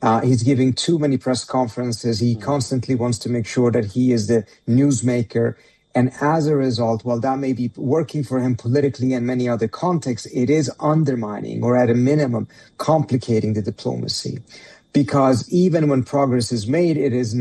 He's giving too many press conferences. He constantly wants to make sure that he is the newsmaker. And as a result, while that may be working for him politically and many other contexts, it is undermining or at a minimum complicating the diplomacy. Because even when progress is made, it is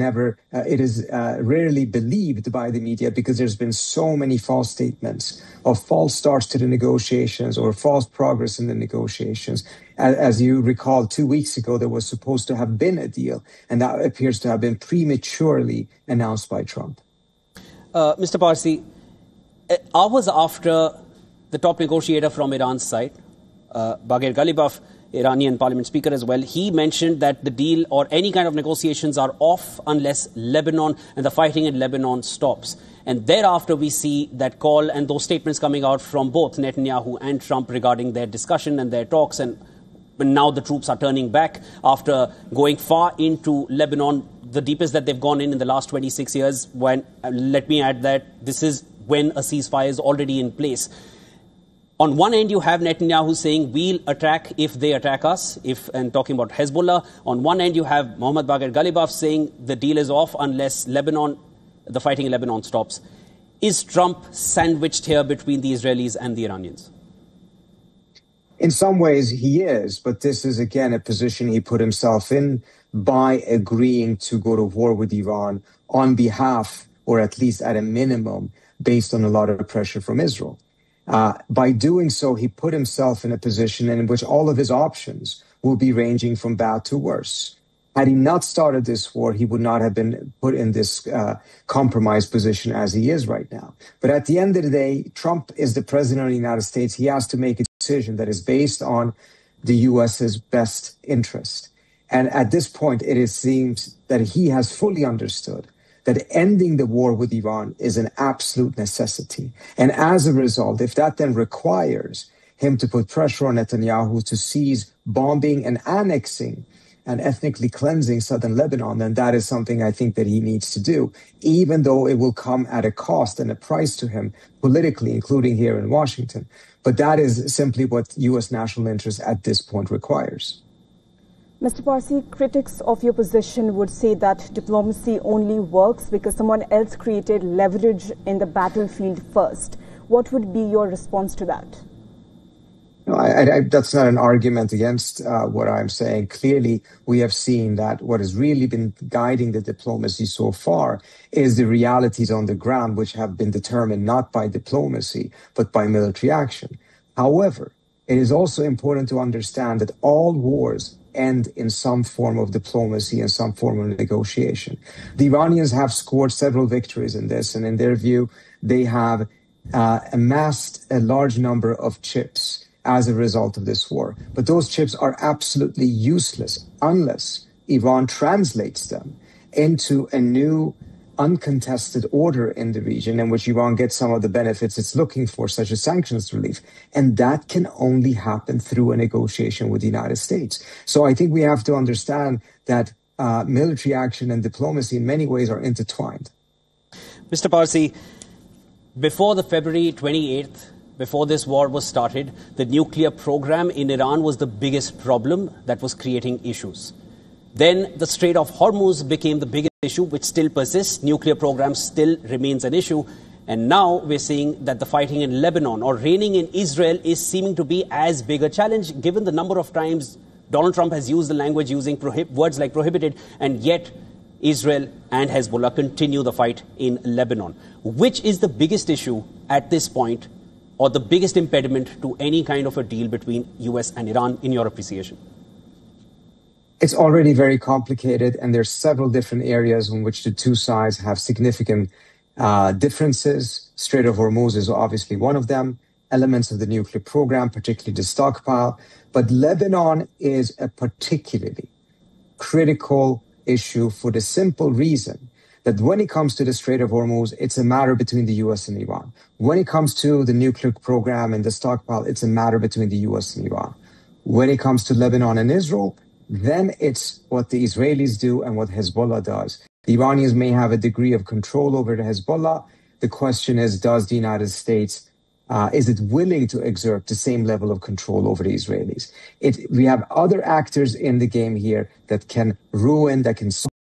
rarely believed by the media because there's been so many false statements of false starts to the negotiations or false progress in the negotiations. As you recall, 2 weeks ago, there was supposed to have been a deal, and that appears to have been prematurely announced by Trump. Mr. Parsi, hours after the top negotiator from Iran's side, Bagher Ghalibaf, Iranian parliament speaker as well, he mentioned that the deal or any kind of negotiations are off unless Lebanon and the fighting in Lebanon stops. And thereafter, we see that call and those statements coming out from both Netanyahu and Trump regarding their discussion and their talks. And now the troops are turning back after going far into Lebanon, the deepest that they've gone in the last 26 years. When, let me add that this is when a ceasefire is already in place. On one end, you have Netanyahu saying we'll attack if they attack us, and talking about Hezbollah. On one end, you have Mohammad Bagher Ghalibaf saying the deal is off unless the fighting in Lebanon stops. Is Trump sandwiched here between the Israelis and the Iranians? In some ways, he is, but this is, again, a position he put himself in by agreeing to go to war with Iran on behalf, or at least at a minimum, based on a lot of pressure from Israel. By doing so, he put himself in a position in which all of his options will be ranging from bad to worse. Had he not started this war, he would not have been put in this compromised position as he is right now. But at the end of the day, Trump is the president of the United States. He has to make a decision that is based on the U.S.'s best interest. And at this point, it seems that he has fully understood that ending the war with Iran is an absolute necessity. And as a result, if that then requires him to put pressure on Netanyahu to cease bombing and annexing and ethnically cleansing southern Lebanon, then that is something I think that he needs to do, even though it will come at a cost and a price to him politically, including here in Washington. But that is simply what U.S. national interest at this point requires. Mr. Parsi, critics of your position would say that diplomacy only works because someone else created leverage in the battlefield first. What would be your response to that? No, that's not an argument against what I'm saying. Clearly, we have seen that what has really been guiding the diplomacy so far is the realities on the ground, which have been determined not by diplomacy, but by military action. However, it is also important to understand that all wars end in some form of diplomacy and some form of negotiation. The Iranians have scored several victories in this, and in their view, they have amassed a large number of chips as a result of this war. But those chips are absolutely useless unless Iran translates them into a new uncontested order in the region in which Iran gets some of the benefits it's looking for, such as sanctions relief. And that can only happen through a negotiation with the United States. So I think we have to understand that military action and diplomacy in many ways are intertwined. Mr. Parsi, before the February 28th, before this war was started, the nuclear program in Iran was the biggest problem that was creating issues. Then the Strait of Hormuz became the biggest issue, which still persists. Nuclear program still remains an issue. And now we're seeing that the fighting in Lebanon or reigning in Israel is seeming to be as big a challenge, given the number of times Donald Trump has used the language using words like prohibited, and yet Israel and Hezbollah continue the fight in Lebanon. Which is the biggest issue at this point, or the biggest impediment to any kind of a deal between US and Iran, in your appreciation? It's already very complicated, and there's several different areas in which the two sides have significant differences. Strait of Hormuz is obviously one of them, elements of the nuclear program, particularly the stockpile. But Lebanon is a particularly critical issue for the simple reason that when it comes to the Strait of Hormuz, it's a matter between the U.S. and Iran. When it comes to the nuclear program and the stockpile, it's a matter between the U.S. and Iran. When it comes to Lebanon and Israel, then it's what the Israelis do and what Hezbollah does. The Iranians may have a degree of control over the Hezbollah. The question is, does the United States Is it willing to exert the same level of control over the Israelis? We have other actors in the game here that can ruin, that can